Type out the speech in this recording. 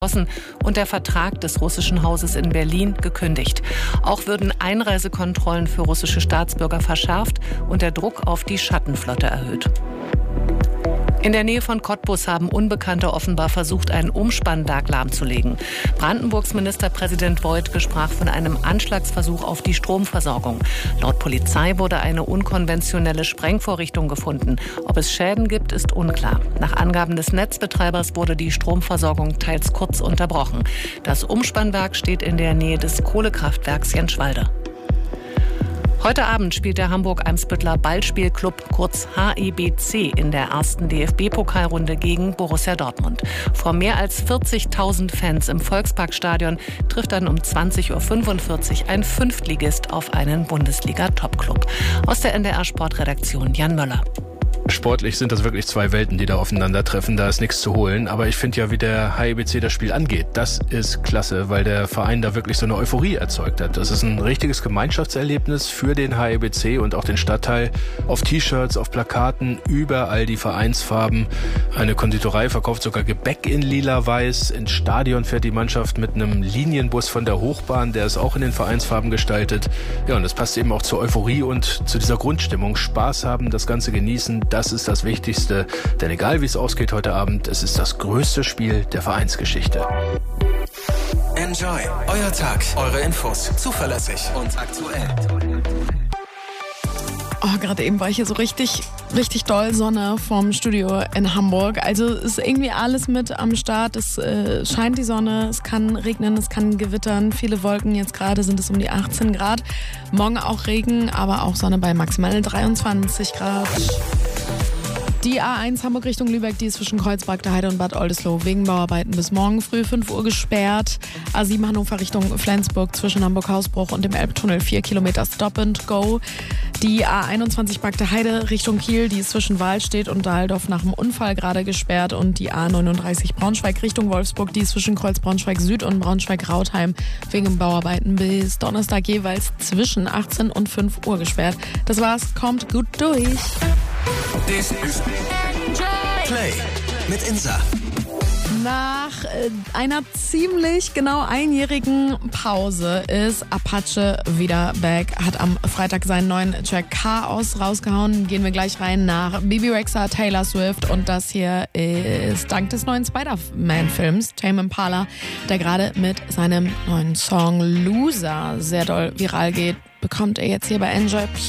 und der Vertrag des russischen Hauses in Berlin gekündigt. Auch würden Einreisekontrollen für russische Staatsbürger verschärft und der Druck auf die Schattenflotte erhöht. In der Nähe von Cottbus haben Unbekannte offenbar versucht, einen Umspannwerk lahmzulegen. Brandenburgs Ministerpräsident Beuth sprach von einem Anschlagsversuch auf die Stromversorgung. Laut Polizei wurde eine unkonventionelle Sprengvorrichtung gefunden. Ob es Schäden gibt, ist unklar. Nach Angaben des Netzbetreibers wurde die Stromversorgung teils kurz unterbrochen. Das Umspannwerk steht in der Nähe des Kohlekraftwerks Jenschwalde. Heute Abend spielt der Hamburg-Eimsbütteler Ballspielclub, kurz HEBC, in der ersten DFB-Pokalrunde gegen Borussia Dortmund. Vor mehr als 40.000 Fans im Volksparkstadion trifft dann um 20.45 Uhr ein Fünftligist auf einen Bundesliga-Topclub. Aus der NDR-Sportredaktion Jan Möller. Sportlich sind das wirklich zwei Welten, die da aufeinandertreffen. Da ist nichts zu holen. Aber ich finde ja, wie der HEBC das Spiel angeht, das ist klasse, weil der Verein da wirklich so eine Euphorie erzeugt hat. Das ist ein richtiges Gemeinschaftserlebnis für den HEBC und auch den Stadtteil. Auf T-Shirts, auf Plakaten, überall die Vereinsfarben. Eine Konditorei verkauft sogar Gebäck in lila-weiß. Ins Stadion fährt die Mannschaft mit einem Linienbus von der Hochbahn. Der ist auch in den Vereinsfarben gestaltet. Ja, und das passt eben auch zur Euphorie und zu dieser Grundstimmung. Spaß haben, das Ganze genießen. Das ist das Wichtigste, denn egal wie es ausgeht heute Abend, es ist das größte Spiel der Vereinsgeschichte. Enjoy, euer Tag, eure Infos, zuverlässig und aktuell. Oh, gerade eben war ich hier so richtig doll Sonne vom Studio in Hamburg. Also ist irgendwie alles mit am Start. Es scheint die Sonne, es kann regnen, es kann gewittern. Viele Wolken, jetzt gerade sind es um die 18 Grad. Morgen auch Regen, aber auch Sonne bei maximal 23 Grad. Die A1 Hamburg Richtung Lübeck, die ist zwischen Kreuzberg, der Heide und Bad Oldesloe wegen Bauarbeiten bis morgen früh 5 Uhr gesperrt. A7 Hannover Richtung Flensburg zwischen Hamburg-Hausbruch und dem Elbtunnel 4 Kilometer Stop and Go. Die A21 Bagde Heide Richtung Kiel, die ist zwischen Wahlstedt und Dahldorf nach dem Unfall gerade gesperrt. Und die A39 Braunschweig Richtung Wolfsburg, die ist zwischen Kreuz Braunschweig Süd und Braunschweig-Rautheim wegen Bauarbeiten bis Donnerstag jeweils zwischen 18 und 5 Uhr gesperrt. Das war's, kommt gut durch. This is Play mit Insa. Nach einer ziemlich genau einjährigen Pause ist Apache wieder back, hat am Freitag seinen neuen Track Chaos rausgehauen. Gehen wir gleich rein nach Bibi Rexha, Taylor Swift und das hier ist dank des neuen Spider-Man-Films Tame Impala, der gerade mit seinem neuen Song Loser sehr doll viral geht, bekommt er jetzt hier bei Enjoy